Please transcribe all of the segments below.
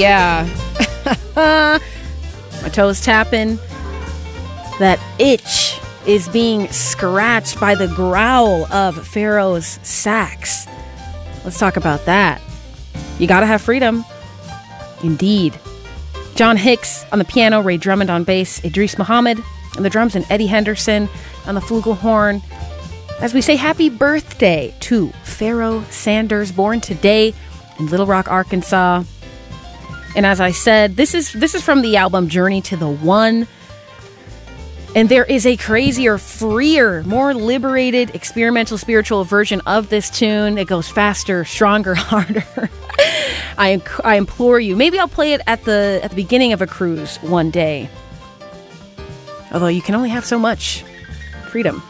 yeah. My toes tapping. That itch is being scratched by the growl of Pharaoh's sax. Let's talk about that. You gotta have freedom. Indeed. John Hicks on the piano, Ray Drummond on bass, Idris Muhammad on the drums, and Eddie Henderson on the flugelhorn. As we say happy birthday to Pharoah Sanders, born today in Little Rock, Arkansas. And as I said, this is from the album Journey to the One. And there is a crazier, freer, more liberated, experimental, spiritual version of this tune. It goes faster, stronger, harder. I implore you. Maybe I'll play it at the beginning of a cruise one day. Although you can only have so much freedom.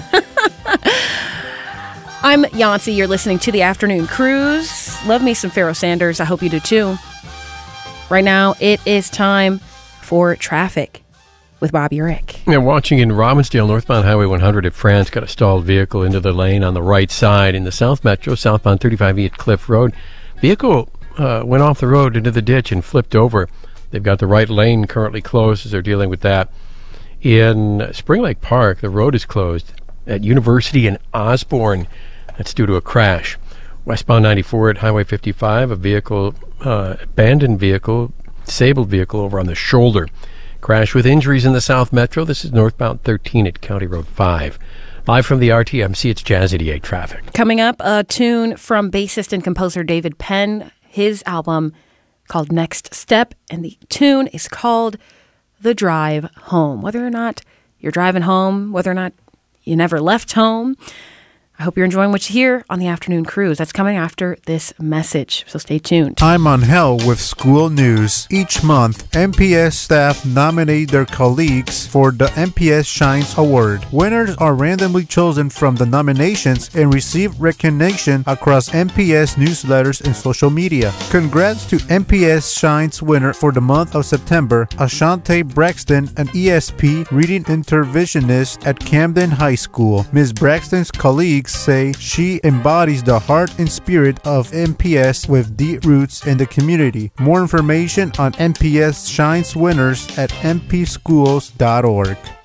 I'm Yancey. You're listening to The Afternoon Cruise. Love me some Pharoah Sanders. I hope you do too. Right now, it is time for traffic with Bobby Rick. Yeah, watching in Robbinsdale, northbound Highway 100 at France, got a stalled vehicle into the lane on the right side. In the South Metro, southbound 35E at Cliff Road, vehicle went off the road into the ditch and flipped over. They've got the right lane currently closed as they're dealing with that. In Spring Lake Park, the road is closed at University and Osborne. That's due to a crash. Westbound 94 at Highway 55, a vehicle, abandoned vehicle, disabled vehicle over on the shoulder. Crash with injuries in the South Metro. This is northbound 13 at County Road 5. Live from the RTMC, it's Jazz 88 Traffic. Coming up, a tune from bassist and composer David Penn, his album called Next Step, and the tune is called The Drive Home. Whether or not you're driving home, whether or not you never left home, I hope you're enjoying what you hear on the Afternoon Cruise. That's coming after this message, so stay tuned. I'm on Hell with school news. Each month, MPS staff nominate their colleagues for the MPS Shines Award. Winners are randomly chosen from the nominations and receive recognition across MPS newsletters and social media. Congrats to MPS Shines winner for the month of September, Ashante Braxton, an ESP reading interventionist at Camden High School. Ms. Braxton's colleagues say she embodies the heart and spirit of MPS with deep roots in the community. More information on MPS Shines winners at mpschools.org.